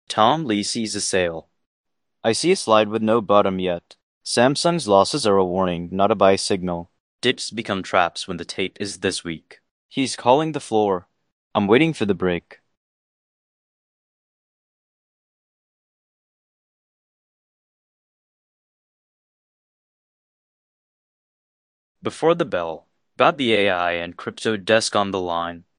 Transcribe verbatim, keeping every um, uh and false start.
Tom Lee sees a sale. I see a slide with no bottom yet. Samsung's losses are a warning, not a buy signal. Dips become traps when the tape is this weak. He's calling the floor. I'm waiting for the break. Before the bell, got the A I and crypto desk on the line.